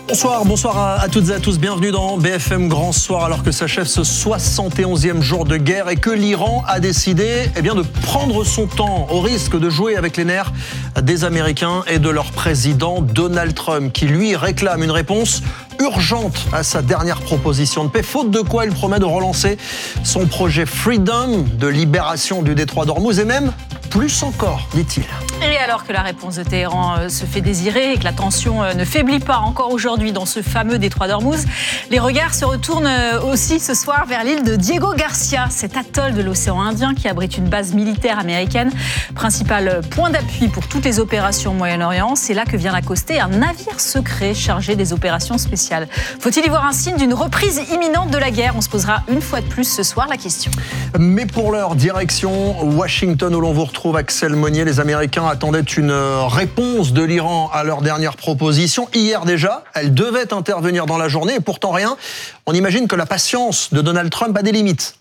Bonsoir à toutes et à tous. Bienvenue dans BFM Grand Soir alors que s'achève ce 71e jour de guerre et que l'Iran a décidé de prendre son temps au risque de jouer avec les nerfs des Américains et de leur président Donald Trump qui lui réclame une réponse urgente à sa dernière proposition de paix, faute de quoi il promet de relancer son projet Freedom de libération du détroit d'Ormuz et même plus encore, dit-il. Et alors que la réponse de Téhéran se fait désirer et que la tension ne faiblit pas encore aujourd'hui dans ce fameux détroit d'Ormuz, les regards se retournent aussi ce soir vers l'île de Diego Garcia, cet atoll de l'océan Indien qui abrite une base militaire américaine, principal point d'appui pour toutes les opérations au Moyen-Orient. C'est là que vient d'accoster un navire secret chargé des opérations spéciales. Faut-il y voir un signe d'une reprise imminente de la guerre ? On se posera une fois de plus ce soir la question. Mais pour l'heure, direction Washington où l'on vous retrouve Axel Monnier. Les Américains attendaient une réponse de l'Iran à leur dernière proposition. Hier déjà, elle devait intervenir dans la journée et pourtant rien. On imagine que la patience de Donald Trump a des limites.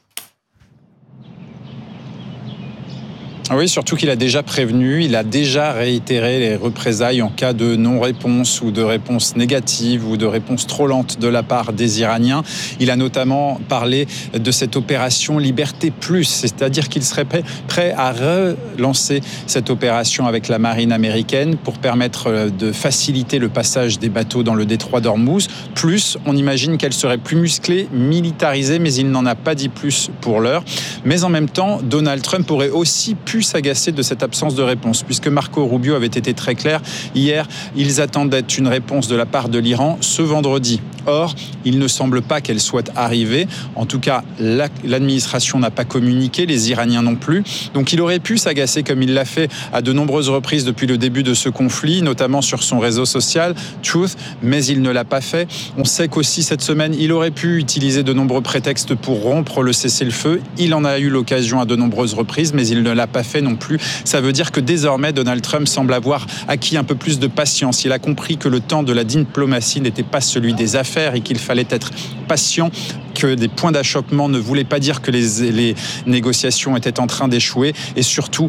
Oui, surtout qu'il a déjà prévenu, il a déjà réitéré les représailles en cas de non-réponse ou de réponse négative ou de réponse trop lente de la part des Iraniens. Il a notamment parlé de cette opération Liberté Plus, c'est-à-dire qu'il serait prêt à relancer cette opération avec la marine américaine pour permettre de faciliter le passage des bateaux dans le détroit d'Ormuz. Plus, on imagine qu'elle serait plus musclée, militarisée, mais il n'en a pas dit plus pour l'heure. Mais en même temps, Donald Trump aurait aussi pu s'agacer de cette absence de réponse, puisque Marco Rubio avait été très clair. Hier, ils attendaient une réponse de la part de l'Iran ce vendredi. Or, il ne semble pas qu'elle soit arrivée. En tout cas, l'administration n'a pas communiqué, les Iraniens non plus. Donc il aurait pu s'agacer comme il l'a fait à de nombreuses reprises depuis le début de ce conflit, notamment sur son réseau social, Truth, mais il ne l'a pas fait. On sait qu'aussi cette semaine, il aurait pu utiliser de nombreux prétextes pour rompre le cessez-le-feu. Il en a eu l'occasion à de nombreuses reprises, mais il ne l'a pas fait non plus. Ça veut dire que désormais, Donald Trump semble avoir acquis un peu plus de patience. Il a compris que le temps de la diplomatie n'était pas celui des affaires et qu'il fallait être patient, que des points d'achoppement ne voulaient pas dire que les négociations étaient en train d'échouer. Et surtout,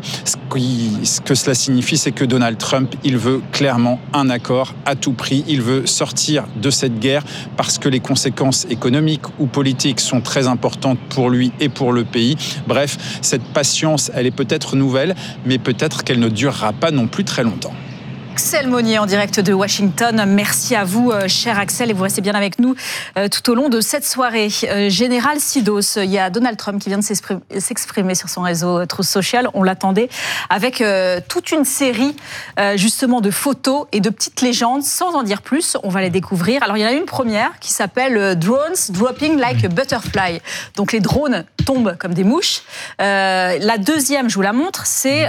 ce que cela signifie, c'est que Donald Trump, il veut clairement un accord à tout prix. Il veut sortir de cette guerre parce que les conséquences économiques ou politiques sont très importantes pour lui et pour le pays. Bref, cette patience, elle est peut-être nouvelle, mais peut-être qu'elle ne durera pas non plus très longtemps. Axel Monnier en direct de Washington. Merci à vous, cher Axel, et vous restez bien avec nous tout au long de cette soirée. Général Sidos, il y a Donald Trump qui vient de s'exprimer sur son réseau Truth Social. On l'attendait avec toute une série justement de photos et de petites légendes. Sans en dire plus, on va les découvrir. Alors il y en a une première qui s'appelle Drones Dropping Like a Butterfly. Donc les drones tombent comme des mouches. La deuxième, je vous la montre, c'est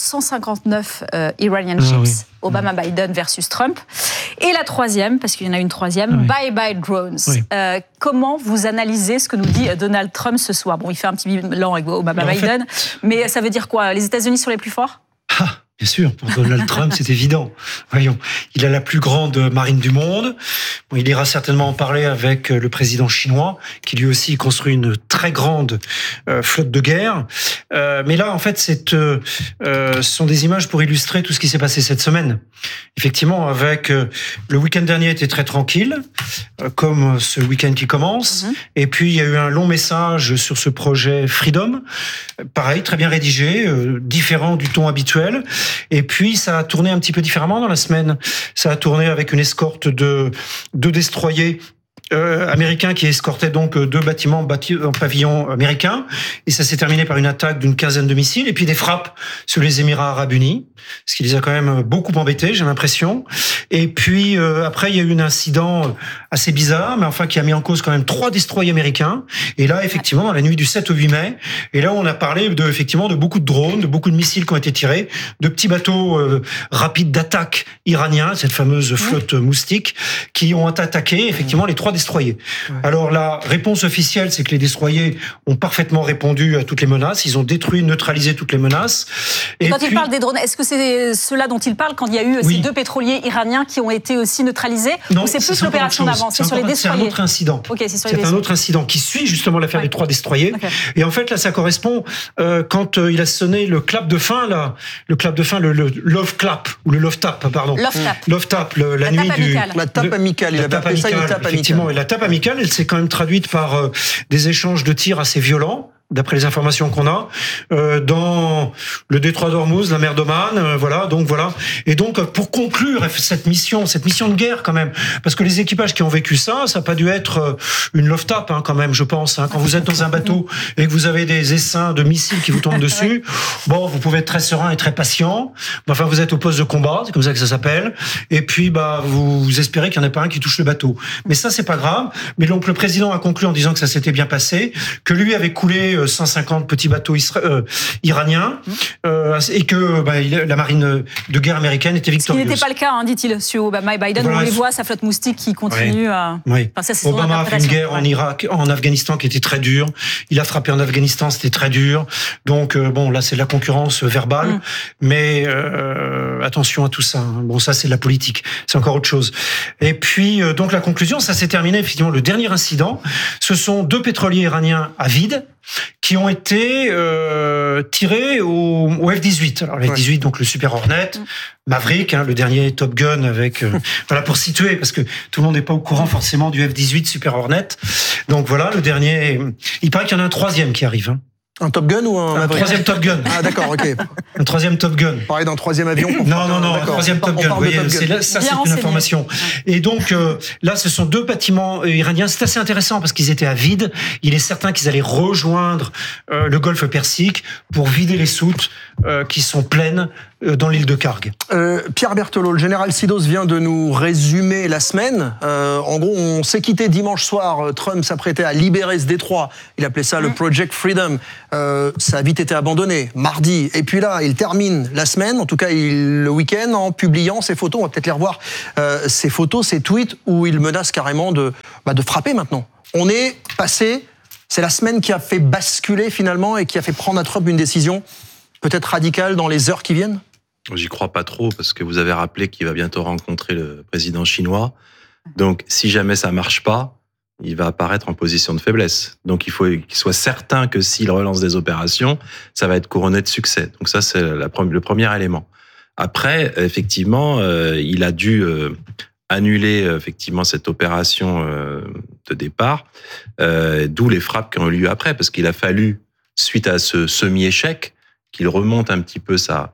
159 Iranian ships. Obama-Biden versus Trump. Et la troisième, parce qu'il y en a une troisième, Bye Bye Drones. Oui. Comment vous analysez ce que nous dit Donald Trump ce soir ? Bon, il fait un petit bilan avec Obama-Biden, mais ça veut dire quoi ? Les États-Unis sont les plus forts ? Bien sûr, pour Donald Trump, c'est évident. Voyons, il a la plus grande marine du monde. Bon, il ira certainement en parler avec le président chinois, qui lui aussi construit une très grande flotte de guerre. Mais là, en fait, ce sont des images pour illustrer tout ce qui s'est passé cette semaine. Effectivement, avec le week-end dernier était très tranquille, comme ce week-end qui commence. Et puis, il y a eu un long message sur ce projet Freedom. Pareil, très bien rédigé, différent du ton habituel. Et puis, ça a tourné un petit peu différemment dans la semaine. Ça a tourné avec une escorte de 2 destroyers américains qui escortaient donc 2 bâtiments en pavillon américain. Et ça s'est terminé par une attaque d'une 15aine de missiles et puis des frappes sur les Émirats Arabes Unis, ce qui les a quand même beaucoup embêtés, j'ai l'impression. Et puis après, il y a eu un incident assez bizarre, mais enfin qui a mis en cause quand même 3 destroyers américains. Et là, effectivement, dans la nuit du 7 au 8 mai, et là, on a parlé de beaucoup de drones, de beaucoup de missiles qui ont été tirés, de petits bateaux rapides d'attaque iraniens, cette fameuse flotte moustique, qui ont attaqué effectivement les 3 destroyers. Ouais. Alors la réponse officielle, c'est que les destroyers ont parfaitement répondu à toutes les menaces. Ils ont détruit, neutralisé toutes les menaces. Et quand il parle des drones, est-ce que c'est ceux-là dont il parle quand il y a eu ces 2 pétroliers iraniens qui ont été aussi neutralisés? Non, ou c'est plus l'opération d'avant? C'est sur les destroyers. C'est un autre incident. Okay, c'est un autre incident qui suit justement l'affaire des 3 destroyers. Okay. Et en fait, là, ça correspond quand il a sonné le clap de fin, là, le love clap ou le love tap, pardon. Love tap, la nuit la tape amicale. Il avait appelé ça une tape effectivement. amicale. Et la tape amicale, elle s'est quand même traduite par des échanges de tirs assez violents, d'après les informations qu'on a, dans le détroit d'Ormuz, la mer d'Oman, voilà. Et donc, pour conclure cette mission de guerre quand même, parce que les équipages qui ont vécu ça n'a pas dû être une love tap, quand même, je pense. Quand vous êtes dans un bateau et que vous avez des essaims de missiles qui vous tombent dessus, bon, vous pouvez être très serein et très patient. Enfin, vous êtes au poste de combat, c'est comme ça que ça s'appelle. Et puis, vous espérez qu'il n'y en ait pas un qui touche le bateau. Mais ça, c'est pas grave. Mais donc, le président a conclu en disant que ça s'était bien passé, que lui avait coulé 150 petits bateaux iraniens et que la marine de guerre américaine était victorieuse. Ce qui n'était pas le cas, dit-il, sur Obama et Biden. Voilà. On les voit, sa flotte moustique qui continue à... Oui. Enfin, ça, Obama a fait une guerre en Irak, en Afghanistan qui était très dure. Il a frappé en Afghanistan, c'était très dur. Donc, là, c'est de la concurrence verbale. Mais attention à tout ça. Bon, ça, c'est de la politique. C'est encore autre chose. Et puis, donc, la conclusion, ça s'est terminé, effectivement, le dernier incident. Ce sont 2 pétroliers iraniens à vide qui ont été tirés au F-18. Alors le F-18, donc le Super Hornet, Maverick, le dernier Top Gun avec voilà, pour situer, parce que tout le monde n'est pas au courant forcément du F-18 Super Hornet. Donc voilà, le dernier. Il paraît qu'il y en a un 3e qui arrive. Un Top Gun ou un Maverick? 3e Top Gun. Ah d'accord, ok. Un 3e Top Gun. Pareil d'un 3e avion. Non, un 3e Top Gun. Vous voyez, ça, c'est une information. Et donc, là, ce sont 2 bâtiments iraniens. C'est assez intéressant parce qu'ils étaient à vide. Il est certain qu'ils allaient rejoindre le golfe Persique pour vider les soutes qui sont pleines dans l'île de Karg. Pierre Berthelot, le général Sidos vient de nous résumer la semaine. En gros, on s'est quitté dimanche soir. Trump s'apprêtait à libérer ce détroit. Il appelait ça le Project Freedom. Ça a vite été abandonné mardi. Et puis là, il termine la semaine, en tout cas le week-end, en publiant ces photos. On va peut-être les revoir. Ces photos, ces tweets où il menace carrément de frapper maintenant. On est passé. C'est la semaine qui a fait basculer finalement et qui a fait prendre à Trump une décision peut-être radicale dans les heures qui viennent. J'y crois pas trop parce que vous avez rappelé qu'il va bientôt rencontrer le président chinois. Donc, si jamais ça marche pas, il va apparaître en position de faiblesse. Donc, il faut qu'il soit certain que s'il relance des opérations, ça va être couronné de succès. Donc ça, c'est le premier élément. Après, effectivement, il a dû annuler effectivement cette opération de départ, d'où les frappes qui ont eu lieu après, parce qu'il a fallu, suite à ce semi-échec, qu'il remonte un petit peu sa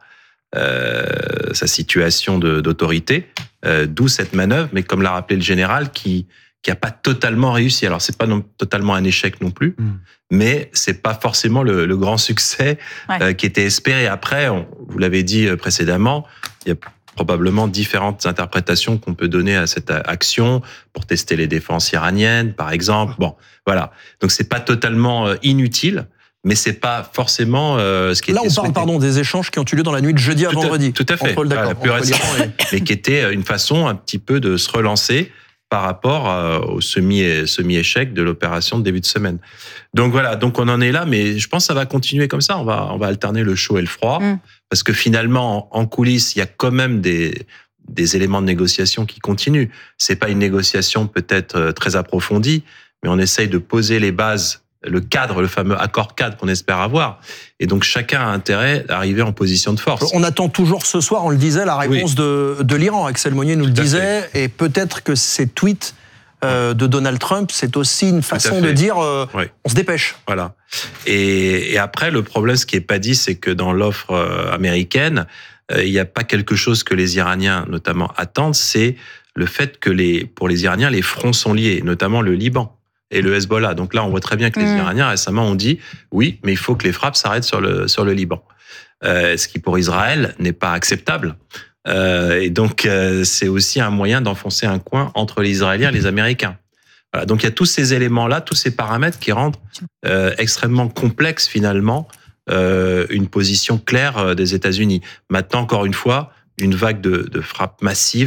situation d'autorité, d'où cette manœuvre, mais comme l'a rappelé le général, qui a pas totalement réussi. Alors c'est pas totalement un échec non plus, mais c'est pas forcément le grand succès qui était espéré. Après, vous l'avez dit précédemment, il y a probablement différentes interprétations qu'on peut donner à cette action pour tester les défenses iraniennes, par exemple. Bon, voilà. Donc c'est pas totalement inutile. Mais c'est pas forcément ce qui était souhaité. Là, on parle, des échanges qui ont eu lieu dans la nuit de jeudi à vendredi. Tout à fait. Mais qui était une façon un petit peu de se relancer par rapport au semi-échec de l'opération de début de semaine. Donc voilà, donc on en est là, mais je pense que ça va continuer comme ça. On va alterner le chaud et le froid, parce que finalement, en coulisses, il y a quand même des éléments de négociation qui continuent. C'est pas une négociation peut-être très approfondie, mais on essaye de poser les bases, le cadre, le fameux accord cadre qu'on espère avoir. Et donc, chacun a intérêt à arriver en position de force. On attend toujours ce soir, on le disait, la réponse de l'Iran. Axel Monnier nous le disait. Et peut-être que ces tweets de Donald Trump, c'est aussi une façon de dire on se dépêche. Voilà. Et après, le problème, ce qui n'est pas dit, c'est que dans l'offre américaine, il n'y a pas quelque chose que les Iraniens, notamment, attendent. C'est le fait que pour les Iraniens, les fronts sont liés, notamment le Liban et le Hezbollah. Donc là, on voit très bien que les Iraniens, récemment, ont dit oui, mais il faut que les frappes s'arrêtent sur le Liban. Ce qui, pour Israël, n'est pas acceptable. Et donc, c'est aussi un moyen d'enfoncer un coin entre les Israéliens et les Américains. Voilà, donc, il y a tous ces éléments-là, tous ces paramètres qui rendent extrêmement complexe, finalement, une position claire des États-Unis. Maintenant, encore une fois, une vague de frappes massives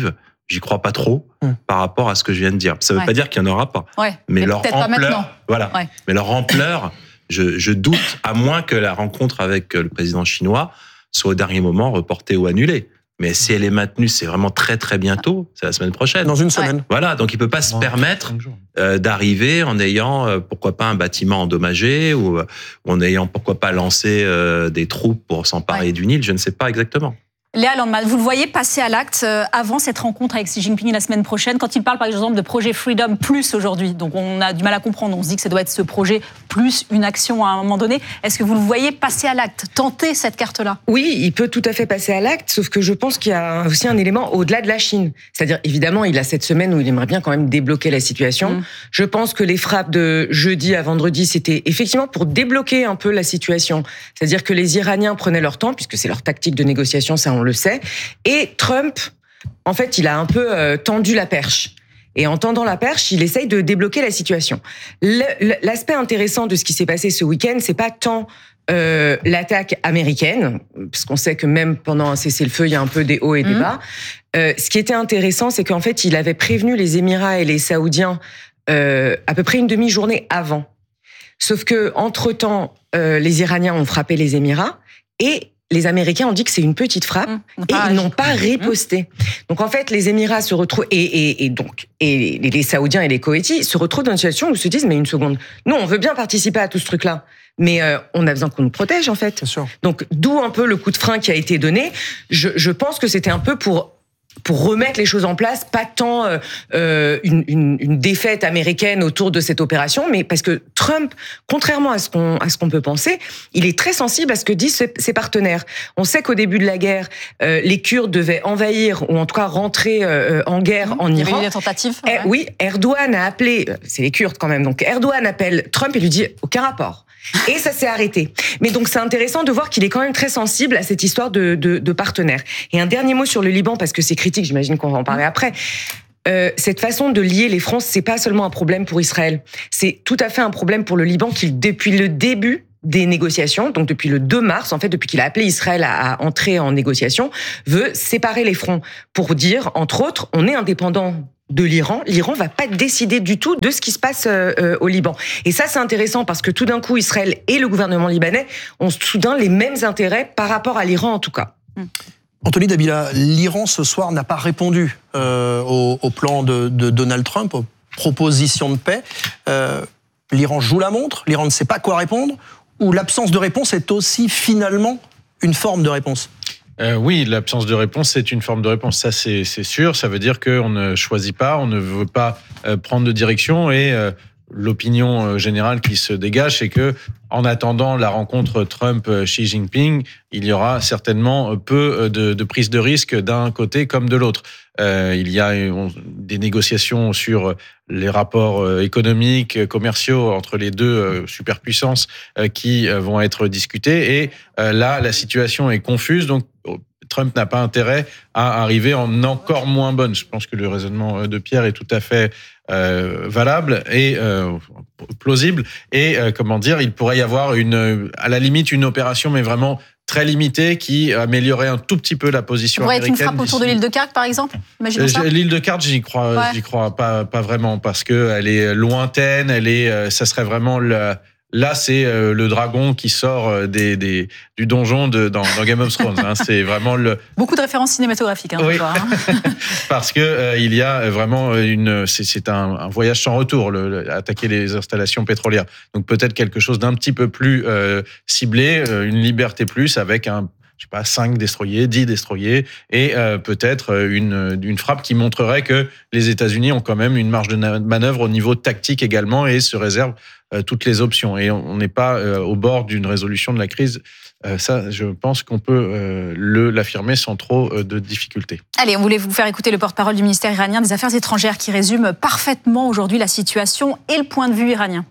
j'y crois pas trop par rapport à ce que je viens de dire. Ça veut pas dire qu'il y en aura pas. Ouais. Mais leur ampleur, Ouais. Mais leur ampleur, je doute, à moins que la rencontre avec le président chinois soit au dernier moment reportée ou annulée. Mais si elle est maintenue, c'est vraiment très très bibientôt, c'est la semaine prochaine. Dans une semaine. Voilà, donc il peut pas se permettre d'arriver en ayant pourquoi pas un bâtiment endommagé ou en ayant pourquoi pas lancé des troupes pour s'emparer d'une île, je ne sais pas exactement. Léa Landman, vous le voyez passer à l'acte avant cette rencontre avec Xi Jinping la semaine prochaine, quand il parle par exemple de projet Freedom Plus aujourd'hui. Donc on a du mal à comprendre, on se dit que ça doit être ce projet plus une action à un moment donné. Est-ce que vous le voyez passer à l'acte, tenter cette carte-là ? Oui, il peut tout à fait passer à l'acte, sauf que je pense qu'il y a aussi un élément au-delà de la Chine. C'est-à-dire, évidemment, il a cette semaine où il aimerait bien quand même débloquer la situation. Je pense que les frappes de jeudi à vendredi, c'était effectivement pour débloquer un peu la situation. C'est-à-dire que les Iraniens prenaient leur temps, puisque c'est leur tactique de négociation, ça on le sait. Et Trump, en fait, il a un peu tendu la perche. Et en tendant la perche, il essaye de débloquer la situation. L'aspect intéressant de ce qui s'est passé ce week-end, c'est pas tant l'attaque américaine, parce qu'on sait que même pendant un cessez-le-feu, il y a un peu des hauts et des bas. Ce qui était intéressant, c'est qu'en fait, il avait prévenu les Émirats et les Saoudiens à peu près une demi-journée avant. Sauf que entre-temps, les Iraniens ont frappé les Émirats et les Américains ont dit que c'est une petite frappe et ils n'ont pas riposté. Donc en fait, les Émirats se retrouvent et les Saoudiens et les Koweïtis se retrouvent dans une situation où ils se disent mais une seconde, nous on veut bien participer à tout ce truc-là, mais on a besoin qu'on nous protège en fait. Bien sûr. Donc d'où un peu le coup de frein qui a été donné. Je pense que c'était un peu pour remettre les choses en place, pas tant une défaite américaine autour de cette opération, mais parce que Trump, contrairement à ce qu'on peut penser, il est très sensible à ce que disent ses partenaires. On sait qu'au début de la guerre, les Kurdes devaient envahir ou en tout cas rentrer en guerre en Iran. Il y avait eu des tentatives. Oui, Erdogan a appelé, c'est les Kurdes quand même, donc Erdogan appelle Trump et lui dit aucun rapport. Et ça s'est arrêté. Mais donc c'est intéressant de voir qu'il est quand même très sensible à cette histoire de partenaires. Et un dernier mot sur le Liban, parce que c'est critique, j'imagine qu'on va en parler après. Cette façon de lier les fronts, c'est pas seulement un problème pour Israël. C'est tout à fait un problème pour le Liban qui, depuis le début des négociations, donc depuis le 2 mars, en fait, depuis qu'il a appelé Israël à entrer en négociation, veut séparer les fronts pour dire, entre autres, on est indépendant de l'Iran. L'Iran va pas décider du tout de ce qui se passe au Liban. Et ça, c'est intéressant parce que tout d'un coup, Israël et le gouvernement libanais ont soudain les mêmes intérêts par rapport à l'Iran, en tout cas. Anthony Dabila, l'Iran ce soir n'a pas répondu au plan de Donald Trump, aux propositions de paix. L'Iran joue la montre, l'Iran ne sait pas quoi répondre, ou l'absence de réponse est aussi finalement une forme de réponse ? Oui, l'absence de réponse, c'est une forme de réponse. Ça, c'est sûr. Ça veut dire qu'on ne choisit pas, on ne veut pas prendre de direction et l'opinion générale qui se dégage, c'est que, en attendant la rencontre Trump-Xi Jinping, il y aura certainement peu de prise de risque d'un côté comme de l'autre. Il y a des négociations sur les rapports économiques, commerciaux entre les deux superpuissances qui vont être discutées. Et là, la situation est confuse, donc Trump n'a pas intérêt à arriver en encore moins bonne. Je pense que le raisonnement de Pierre est tout à fait valable et plausible. Et comment dire, il pourrait y avoir à la limite une opération, mais vraiment très limitée, qui améliorerait un tout petit peu la position américaine. Ça pourrait être une frappe autour de l'île de Khark, par exemple. Imaginons ça. L'île de Khark, j'y crois pas vraiment, parce que elle est lointaine. Ça serait vraiment Là, c'est le dragon qui sort du donjon dans Game of Thrones. C'est vraiment beaucoup de références cinématographiques. Oui. Parce que il y a vraiment c'est un voyage sans retour, attaquer les installations pétrolières. Donc peut-être quelque chose d'un petit peu plus ciblé, une liberté plus avec 5 destroyers, 10 destroyers, et peut-être une frappe qui montrerait que les États-Unis ont quand même une marge de manœuvre au niveau tactique également et se réservent toutes les options. Et on n'est pas au bord d'une résolution de la crise. Ça, je pense qu'on peut l'affirmer sans trop de difficultés. Allez, on voulait vous faire écouter le porte-parole du ministère iranien des Affaires étrangères qui résume parfaitement aujourd'hui la situation et le point de vue iranien.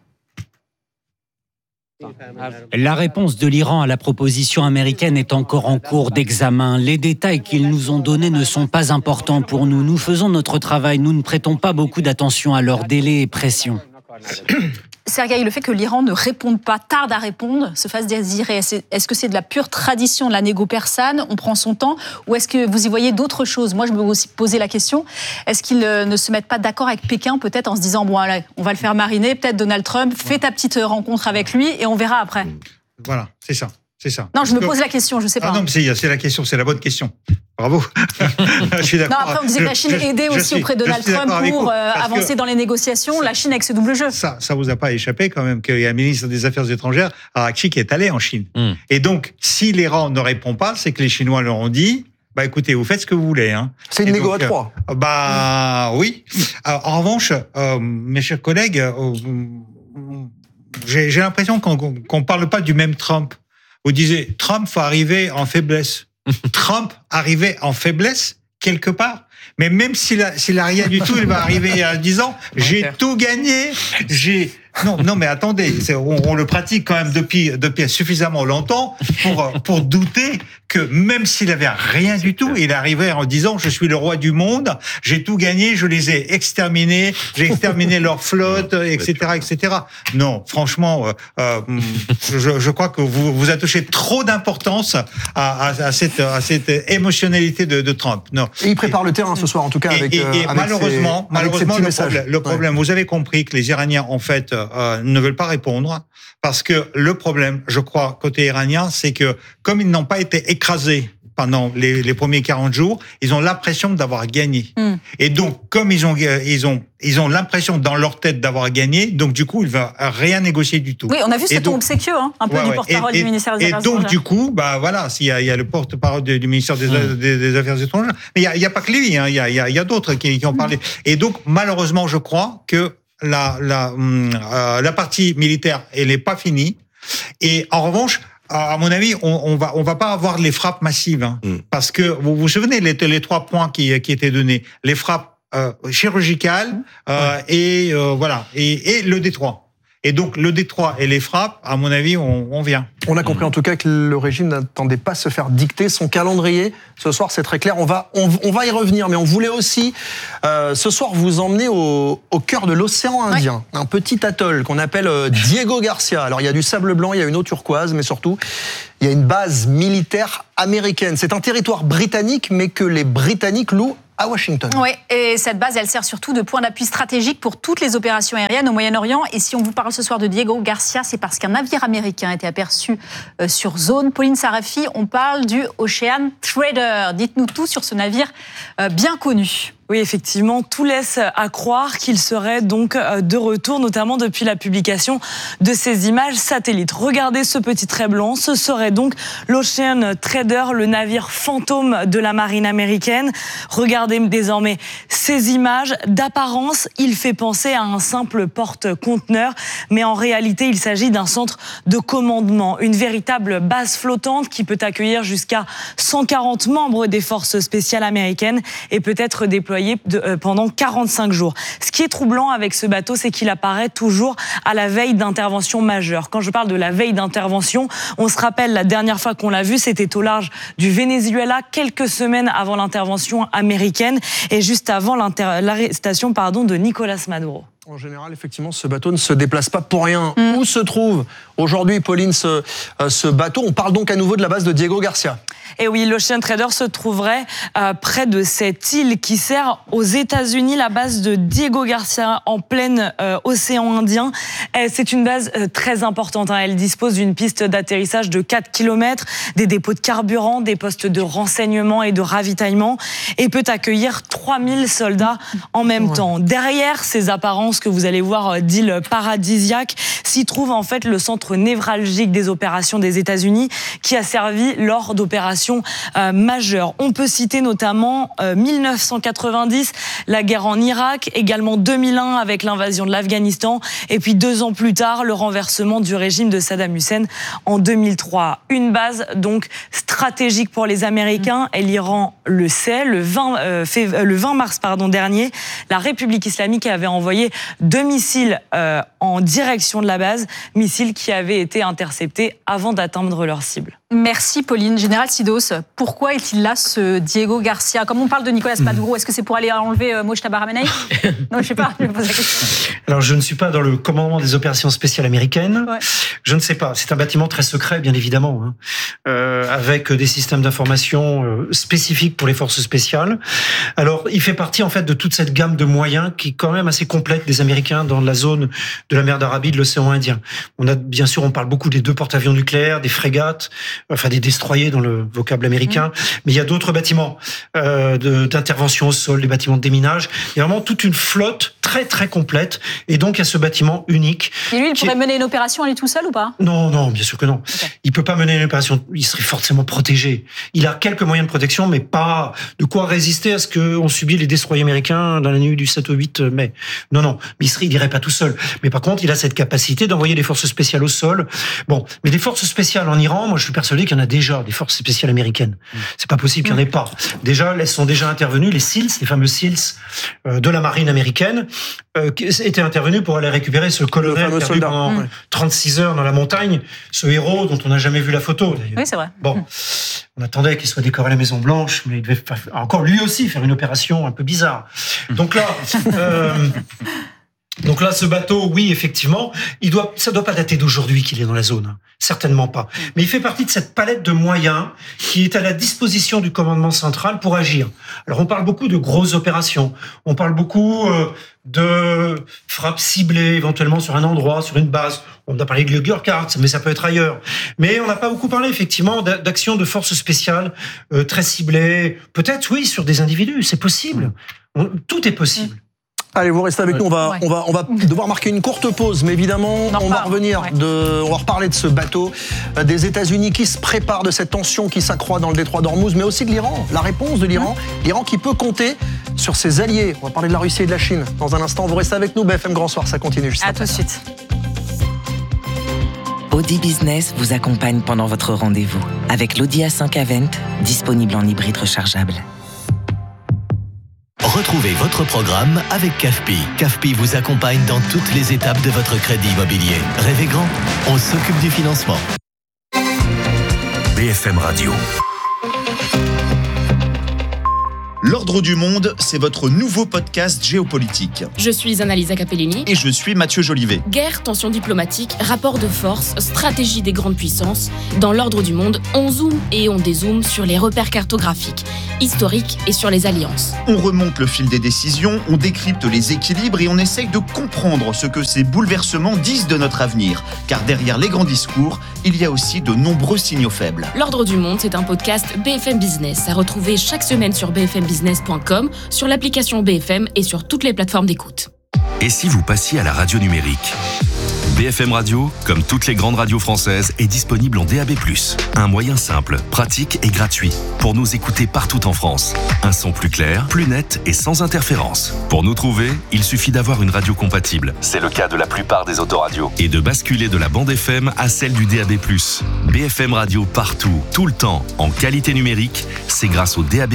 La réponse de l'Iran à la proposition américaine est encore en cours d'examen. Les détails qu'ils nous ont donnés ne sont pas importants pour nous. Nous faisons notre travail, nous ne prêtons pas beaucoup d'attention à leurs délais et pressions. Sergueï, le fait que l'Iran ne réponde pas, tarde à répondre, se fasse désirer, est-ce que c'est de la pure tradition de la négo persane, on prend son temps, ou est-ce que vous y voyez d'autres choses? Moi, je me vais aussi poser la question, est-ce qu'ils ne se mettent pas d'accord avec Pékin, peut-être en se disant, bon, allez, on va le faire mariner, peut-être Donald Trump, fais ta petite rencontre avec lui et on verra après. Voilà, c'est ça. C'est ça. Non, je me pose la question, je ne sais pas. Ah non, mais c'est la question, c'est la bonne question. Bravo. Je suis d'accord. Non, après, on disait que la Chine aidait aussi auprès de Donald Trump pour avancer dans les négociations. La Chine avec ce double jeu. Ça vous a pas échappé quand même qu'il y a un ministre des Affaires étrangères, Araghchi, qui est allé en Chine. Et donc, si l'Iran ne répond pas, c'est que les Chinois leur ont dit, bah écoutez, vous faites ce que vous voulez. Hein. C'est une négo à trois. Oui. Alors, en revanche, mes chers collègues, j'ai l'impression qu'on parle pas du même Trump. Vous disiez, Trump va arriver en faiblesse. Trump arrivait en faiblesse, quelque part. Mais même s'il a rien du tout, il va arriver en disant, j'ai tout gagné, Non, mais attendez, on le pratique quand même depuis suffisamment longtemps pour douter que même s'il avait rien du tout, il arrivait en disant je suis le roi du monde, j'ai tout gagné, je les ai exterminés, j'ai exterminé leur flotte, etc. Non, franchement, je crois que vous attachez trop d'importance à cette émotionnalité de Trump. Non. Et il prépare le terrain ce soir, en tout cas, avec malheureusement, le problème, vous avez compris que les Iraniens, en fait, ne veulent pas répondre parce que le problème, je crois, côté iranien, c'est que comme ils n'ont pas été écrasés pendant les premiers 40 jours, ils ont l'impression d'avoir gagné. Et donc, comme ils ont l'impression dans leur tête d'avoir gagné, donc du coup, ils ne vont rien négocier du tout. Oui, on a vu ce ton obséquieux, un peu du porte-parole du ministère des Affaires étrangères. Et donc, du coup, voilà, il y a le porte-parole du ministère des Affaires étrangères, mais il y a pas que lui, il y a d'autres qui ont parlé. Et donc, malheureusement, je crois que la partie militaire, elle n'est pas finie. Et en revanche, à mon avis, on va pas avoir les frappes massives, parce que vous vous souvenez les 3 points qui étaient donnés, les frappes chirurgicales et le détroit. Et donc, le détroit et les frappes, à mon avis, on vient. On a compris en tout cas que le régime n'attendait pas se faire dicter son calendrier. Ce soir, c'est très clair. On va y revenir, mais on voulait aussi, ce soir, vous emmener au cœur de l'océan Indien. Un petit atoll qu'on appelle Diego Garcia. Alors, il y a du sable blanc, il y a une eau turquoise, mais surtout, il y a une base militaire américaine. C'est un territoire britannique, mais que les Britanniques louent à Washington. Oui, et cette base, elle sert surtout de point d'appui stratégique pour toutes les opérations aériennes au Moyen-Orient. Et si on vous parle ce soir de Diego Garcia, c'est parce qu'un navire américain a été aperçu sur zone. Pauline Sarafi, on parle du Ocean Trader. Dites-nous tout sur ce navire bien connu. Oui, effectivement, tout laisse à croire qu'il serait donc de retour, notamment depuis la publication de ces images satellites. Regardez ce petit trait blanc, ce serait donc l'Ocean Trader, le navire fantôme de la marine américaine. Regardez désormais ces images. D'apparence, il fait penser à un simple porte-conteneur, mais en réalité, il s'agit d'un centre de commandement, une véritable base flottante qui peut accueillir jusqu'à 140 membres des forces spéciales américaines et peut être déployé pendant 45 jours. Ce qui est troublant avec ce bateau, c'est qu'il apparaît toujours à la veille d'intervention majeure. Quand je parle de la veille d'intervention, on se rappelle la dernière fois qu'on l'a vu, c'était au large du Venezuela, quelques semaines avant l'intervention américaine et juste avant l'arrestation de Nicolas Maduro. En général, effectivement, ce bateau ne se déplace pas pour rien. Où se trouve aujourd'hui, Pauline, ce bateau? On parle donc à nouveau de la base de Diego Garcia. Et oui, l'Ocean Trader se trouverait près de cette île qui sert aux États-Unis, la base de Diego Garcia en plein océan Indien. C'est une base très importante. Elle dispose d'une piste d'atterrissage de 4 km, des dépôts de carburant, des postes de renseignement et de ravitaillement et peut accueillir 3000 soldats en même temps. Derrière ces apparences que vous allez voir d'îles paradisiaques, s'y trouve en fait le centre névralgique des opérations des États-Unis qui a servi lors d'opérations majeures. On peut citer notamment 1990, la guerre en Irak, également 2001 avec l'invasion de l'Afghanistan et puis 2 ans plus tard, le renversement du régime de Saddam Hussein en 2003. Une base donc stratégique pour les Américains et l'Iran le sait. Le 20 mars dernier, la République islamique avait envoyé 2 missiles en direction de la base, missiles qui avaient été interceptés avant d'atteindre leur cible. Merci Pauline. Général Sidos, pourquoi est-il là ce Diego Garcia? Comme on parle de Nicolas Maduro, est-ce que c'est pour aller enlever Mojtaba Ramenei? Non, je sais pas, je me pose la question. Alors je ne suis pas dans le commandement des opérations spéciales américaines. Ouais. Je ne sais pas. C'est un bâtiment très secret, bien évidemment, avec des systèmes d'information spécifiques pour les forces spéciales. Alors il fait partie en fait de toute cette gamme de moyens qui est quand même assez complète des Américains dans la zone de la mer d'Arabie, de l'océan Indien. Bien sûr, on parle beaucoup des 2 porte-avions nucléaires, des frégates, enfin des destroyers dans le vocable américain, mais il y a d'autres bâtiments d'intervention au sol, des bâtiments de déminage. Il y a vraiment toute une flotte très très complète, et donc il y a ce bâtiment unique. Et lui, il pourrait mener une opération à lui tout seul ou pas? Non, bien sûr que non. Okay. Il peut pas mener une opération, il serait forcément protégé. Il a quelques moyens de protection, mais pas de quoi résister à ce qu'ont subi les destroyers américains dans la nuit du 7 au 8 mai. Non, mais il irait pas tout seul. Mais par contre, il a cette capacité d'envoyer des forces spéciales au sol. Bon, mais des forces spéciales en Iran, moi je suis persuadé qu'il y en a déjà, des forces spéciales américaines. C'est pas possible qu'il n'y en ait pas. Déjà, elles sont déjà intervenues, les SEALs, les fameux SEALs de la marine américaine, qui étaient intervenus pour aller récupérer ce colonel perdu pendant 36 heures dans la montagne, ce héros dont on n'a jamais vu la photo d'ailleurs. Oui, c'est vrai. Bon, on attendait qu'il soit décoré à la Maison Blanche, mais il devait encore lui aussi faire une opération un peu bizarre. Donc là, ce bateau, oui, effectivement, ça doit pas dater d'aujourd'hui qu'il est dans la zone, certainement pas. Mais il fait partie de cette palette de moyens qui est à la disposition du commandement central pour agir. Alors, on parle beaucoup de grosses opérations, on parle beaucoup de frappes ciblées, éventuellement sur un endroit, sur une base. On a parlé de Lugurkart, mais ça peut être ailleurs. Mais on n'a pas beaucoup parlé, effectivement, d'actions de forces spéciales très ciblées. Peut-être, oui, sur des individus, c'est possible. Tout est possible. Allez, vous restez avec nous. On va devoir marquer une courte pause, mais évidemment, on va revenir on va reparler de ce bateau des États-Unis qui se prépare, de cette tension qui s'accroît dans le détroit d'Ormuz, mais aussi de l'Iran. La réponse de l'Iran, l'Iran qui peut compter sur ses alliés. On va parler de la Russie et de la Chine dans un instant. Vous restez avec nous. BFM Grand Soir, ça continue juste après. À tout de suite. Audi Business vous accompagne pendant votre rendez-vous avec l'Audi A5 Avant, disponible en hybride rechargeable. Retrouvez votre programme avec CAFPI. CAFPI vous accompagne dans toutes les étapes de votre crédit immobilier. Rêvez grand, on s'occupe du financement. BFM Radio. L'Ordre du Monde, c'est votre nouveau podcast géopolitique. Je suis Annalisa Capellini. Et je suis Mathieu Jolivet. Guerre, tensions diplomatiques, rapports de force, stratégie des grandes puissances. Dans l'Ordre du Monde, on zoome et on dézoome sur les repères cartographiques, historiques et sur les alliances. On remonte le fil des décisions, on décrypte les équilibres et on essaye de comprendre ce que ces bouleversements disent de notre avenir. Car derrière les grands discours, il y a aussi de nombreux signaux faibles. L'Ordre du Monde, c'est un podcast BFM Business à retrouver chaque semaine sur bfmbusiness.com, sur l'application BFM et sur toutes les plateformes d'écoute. Et si vous passiez à la radio numérique ? BFM Radio, comme toutes les grandes radios françaises, est disponible en DAB+. Un moyen simple, pratique et gratuit pour nous écouter partout en France. Un son plus clair, plus net et sans interférence. Pour nous trouver, il suffit d'avoir une radio compatible. C'est le cas de la plupart des autoradios. Et de basculer de la bande FM à celle du DAB+. BFM Radio partout, tout le temps, en qualité numérique, c'est grâce au DAB+.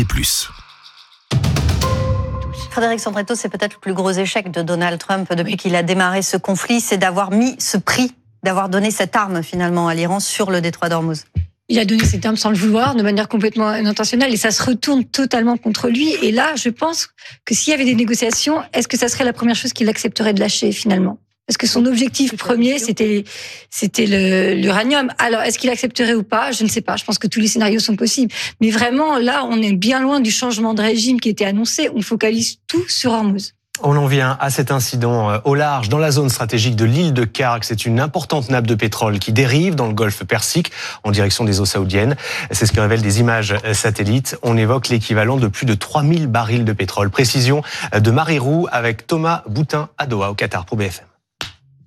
Frédéric Sandretto, c'est peut-être le plus gros échec de Donald Trump depuis qu'il a démarré ce conflit, c'est d'avoir mis ce prix, d'avoir donné cette arme finalement à l'Iran sur le détroit d'Ormuz. Il a donné cette arme sans le vouloir, de manière complètement intentionnelle, et ça se retourne totalement contre lui. Et là, je pense que s'il y avait des négociations, est-ce que ça serait la première chose qu'il accepterait de lâcher finalement ? Parce que son objectif premier, c'était l'uranium. Alors, est-ce qu'il accepterait ou pas ? Je ne sais pas. Je pense que tous les scénarios sont possibles. Mais vraiment, là, on est bien loin du changement de régime qui était annoncé. On focalise tout sur Hormuz. On en vient à cet incident au large, dans la zone stratégique de l'île de Kark. C'est une importante nappe de pétrole qui dérive dans le golfe Persique en direction des eaux saoudiennes. C'est ce que révèlent des images satellites. On évoque l'équivalent de plus de 3000 barils de pétrole. Précision de Marie Roux avec Thomas Boutin à Doha, au Qatar, pour BFM.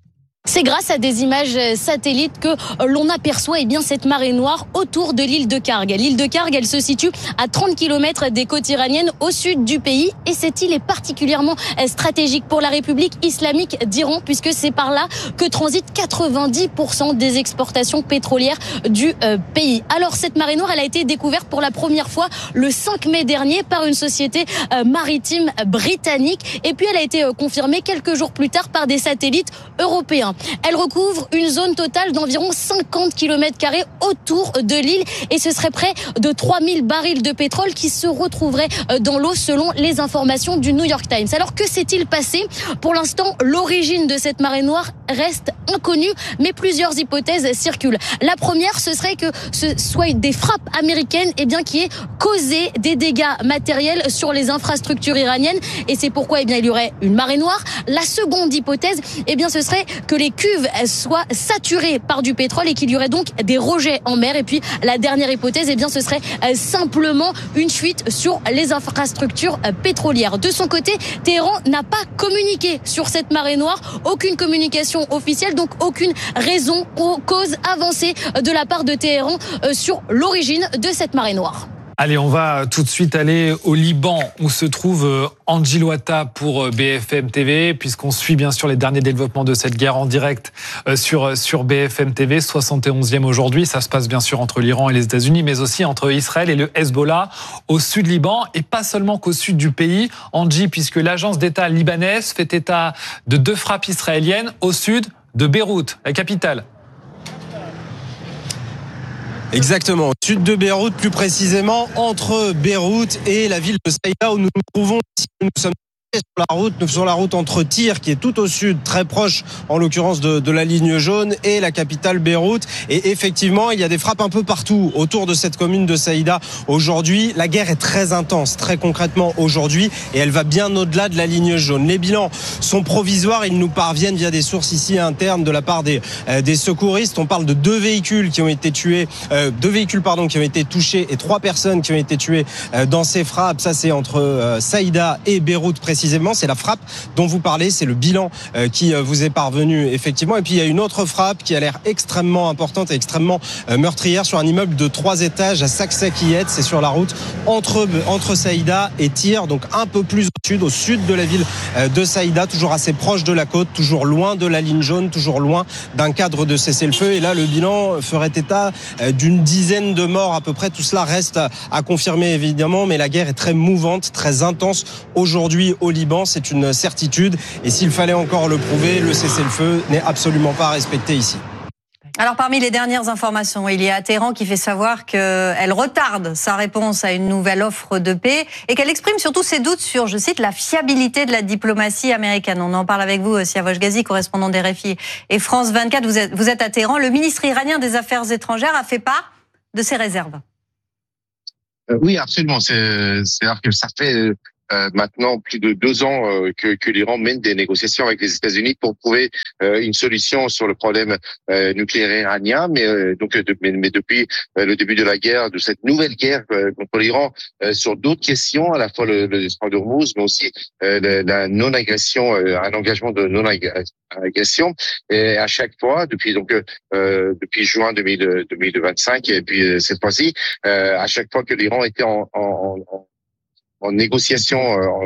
C'est grâce à des images satellites que l'on aperçoit cette marée noire autour de l'île de Kharg. L'île de Kharg, elle se situe à 30 km des côtes iraniennes au sud du pays et cette île est particulièrement stratégique pour la République islamique d'Iran puisque c'est par là que transitent 90% des exportations pétrolières du pays. Alors cette marée noire, elle a été découverte pour la première fois le 5 mai dernier par une société maritime britannique et puis elle a été confirmée quelques jours plus tard par des satellites européens. Elle recouvre une zone totale d'environ 50 km² autour de l'île et ce serait près de 3000 barils de pétrole qui se retrouveraient dans l'eau selon les informations du New York Times. Alors que s'est-il passé ? Pour l'instant, l'origine de cette marée noire reste inconnue, mais plusieurs hypothèses circulent. La première, ce serait que ce soit des frappes américaines qui aient causé des dégâts matériels sur les infrastructures iraniennes et c'est pourquoi il y aurait une marée noire. La seconde hypothèse, ce serait que les cuves soient saturées par du pétrole et qu'il y aurait donc des rejets en mer. Et puis la dernière hypothèse, ce serait simplement une fuite sur les infrastructures pétrolières. De son côté, Téhéran n'a pas communiqué sur cette marée noire, aucune communication officielle, donc aucune raison ou cause avancée de la part de Téhéran sur l'origine de cette marée noire. Allez, on va tout de suite aller au Liban où se trouve Angie Louata pour BFM TV, puisqu'on suit bien sûr les derniers développements de cette guerre en direct sur BFM TV, 71e aujourd'hui. Ça se passe bien sûr entre l'Iran et les États-Unis, mais aussi entre Israël et le Hezbollah au sud Liban, et pas seulement qu'au sud du pays, Angie, puisque l'agence d'État libanaise fait état de 2 frappes israéliennes au sud de Beyrouth, la capitale. Exactement, au sud de Beyrouth, plus précisément entre Beyrouth et la ville de Saïda où nous nous trouvons ici. Nous sommes sur la route entre Tyr, qui est tout au sud, très proche en l'occurrence de la ligne jaune, et la capitale Beyrouth. Et effectivement, il y a des frappes un peu partout autour de cette commune de Saïda aujourd'hui. La guerre est très intense, très concrètement aujourd'hui, et elle va bien au-delà de la ligne jaune. Les bilans sont provisoires, ils nous parviennent via des sources ici internes de la part des secouristes. On parle de 2 véhicules qui ont été tués, qui ont été touchés, et 3 personnes qui ont été tuées dans ces frappes. Ça, c'est entre Saïda et Beyrouth précisément. C'est la frappe dont vous parlez, c'est le bilan qui vous est parvenu effectivement. Et puis il y a une autre frappe qui a l'air extrêmement importante et extrêmement meurtrière sur un immeuble de 3 étages à Saksakiyet. C'est sur la route entre Saïda et Tyr, donc un peu plus au sud de la ville de Saïda, toujours assez proche de la côte, toujours loin de la ligne jaune, toujours loin d'un cadre de cessez-le-feu. Et là, le bilan ferait état d'une dizaine de morts à peu près. Tout cela reste à confirmer évidemment, mais la guerre est très mouvante, très intense aujourd'hui au Liban, c'est une certitude. Et s'il fallait encore le prouver, le cessez-le-feu n'est absolument pas respecté ici. Alors, parmi les dernières informations, il y a Téhéran qui fait savoir qu'elle retarde sa réponse à une nouvelle offre de paix et qu'elle exprime surtout ses doutes sur, je cite, la fiabilité de la diplomatie américaine. On en parle avec vous, Siavosh Ghazi, correspondant d'RFI et France 24. Vous êtes à Téhéran. Le ministre iranien des Affaires étrangères a fait part de ses réserves. Oui, absolument. C'est-à-dire que ça fait maintenant plus de 2 ans que l'Iran mène des négociations avec les États-Unis pour trouver une solution sur le problème nucléaire iranien, mais depuis le début de la guerre, de cette nouvelle guerre contre l'Iran, sur d'autres questions, à la fois le détroit d'Ormuz, mais aussi la non-agression, un engagement de non-agression. Et à chaque fois, depuis juin 2025, et puis cette fois-ci, à chaque fois que l'Iran était en négociation,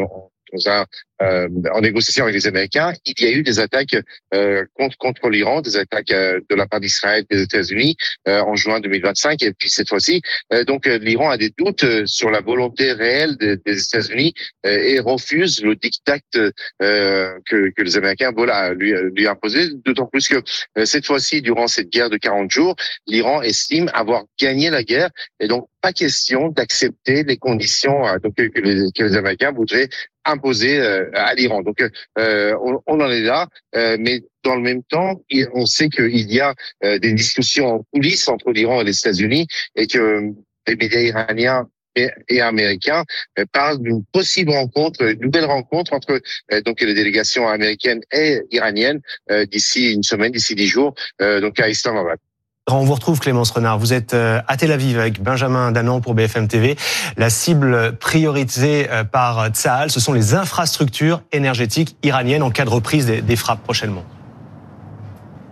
en négociation avec les Américains, il y a eu des attaques contre l'Iran, des attaques de la part d'Israël et des États-Unis en juin 2025. Et puis cette fois-ci, donc l'Iran a des doutes sur la volonté réelle des États-Unis et refuse le diktat que les Américains veulent lui imposer. D'autant plus que cette fois-ci, durant cette guerre de 40 jours, l'Iran estime avoir gagné la guerre et donc pas question d'accepter les conditions que les Américains voudraient imposer à l'Iran. Donc on en est là, mais dans le même temps, on sait qu'il y a des discussions en coulisses entre l'Iran et les États-Unis et que les médias iraniens et américains parlent d'une possible rencontre, une nouvelle rencontre entre donc les délégations américaines et iraniennes d'ici une semaine, d'ici 10 jours, donc à Islamabad. On vous retrouve, Clémence Renard. Vous êtes à Tel Aviv avec Benjamin Danan pour BFM TV. La cible priorisée par Tsahal, ce sont les infrastructures énergétiques iraniennes en cas de reprise des frappes prochainement.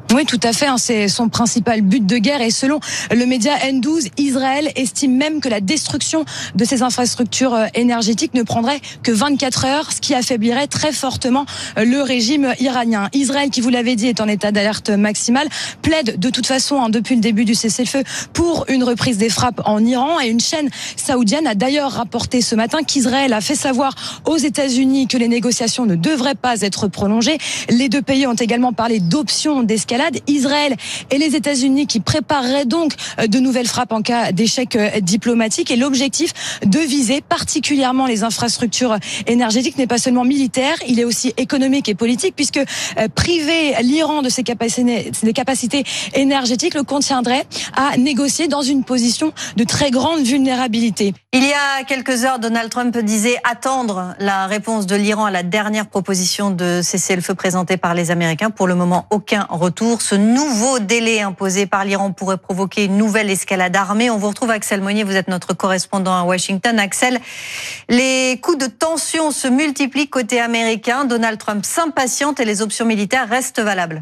Oui, tout à fait. C'est son principal but de guerre. Et selon le média N12, Israël estime même que la destruction de ces infrastructures énergétiques ne prendrait que 24 heures, ce qui affaiblirait très fortement le régime iranien. Israël, qui vous l'avez dit, est en état d'alerte maximale, plaide de toute façon depuis le début du cessez-le-feu pour une reprise des frappes en Iran. Et une chaîne saoudienne a d'ailleurs rapporté ce matin qu'Israël a fait savoir aux États-Unis que les négociations ne devraient pas être prolongées. Les deux pays ont également parlé d'options d'escalade. Israël et les États-Unis qui prépareraient donc de nouvelles frappes en cas d'échec diplomatique. Et l'objectif de viser particulièrement les infrastructures énergétiques n'est pas seulement militaire, il est aussi économique et politique, puisque priver l'Iran de ses capacités énergétiques le contraindrait à négocier dans une position de très grande vulnérabilité. Il y a quelques heures, Donald Trump disait attendre la réponse de l'Iran à la dernière proposition de cessez-le-feu présentée par les Américains. Pour le moment, aucun retour. Ce nouveau délai imposé par l'Iran pourrait provoquer une nouvelle escalade armée. On vous retrouve, Axel Monnier, vous êtes notre correspondant à Washington. Axel, les coups de tension se multiplient côté américain. Donald Trump s'impatiente et les options militaires restent valables.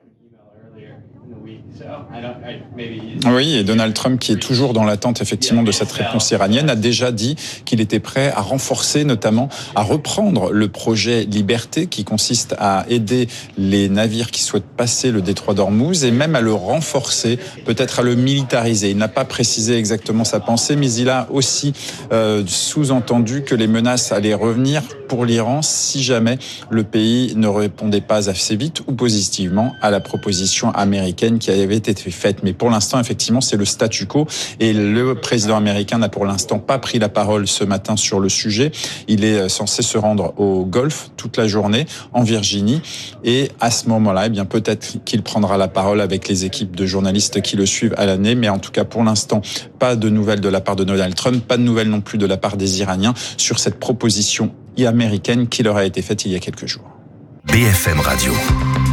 Oui, et Donald Trump, qui est toujours dans l'attente effectivement de cette réponse iranienne, a déjà dit qu'il était prêt à renforcer, notamment à reprendre le projet Liberté, qui consiste à aider les navires qui souhaitent passer le détroit d'Ormuz, et même à le renforcer, peut-être à le militariser. Il n'a pas précisé exactement sa pensée, mais il a aussi sous-entendu que les menaces allaient revenir pour l'Iran si jamais le pays ne répondait pas assez vite ou positivement à la proposition américaine qui avait été faite. Mais pour l'instant, effectivement, c'est le statu quo et le président américain n'a pour l'instant pas pris la parole ce matin sur le sujet. Il est censé se rendre au Golfe toute la journée, en Virginie, et à ce moment-là, eh bien, peut-être qu'il prendra la parole avec les équipes de journalistes qui le suivent à l'année, mais en tout cas, pour l'instant, pas de nouvelles de la part de Donald Trump, pas de nouvelles non plus de la part des Iraniens sur cette proposition américaine qui leur a été faite il y a quelques jours. BFM Radio.